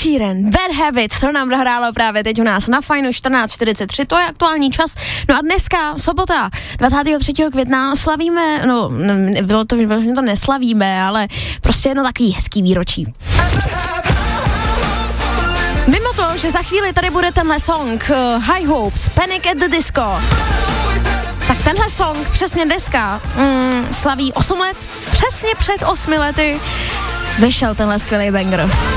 Sheeran, Bad Habits, to nám dohrálo právě teď u nás na Fajnu 14:43, to je aktuální čas. No a dneska, sobota, 23. května, slavíme, no, bylo to, že to neslavíme, ale prostě jedno takový hezký výročí. Mimo to, že za chvíli tady bude tenhle song High Hopes, Panic at the Disco, tak tenhle song přesně dneska slaví 8 let, přesně před 8 lety vyšel tenhle skvělý banger.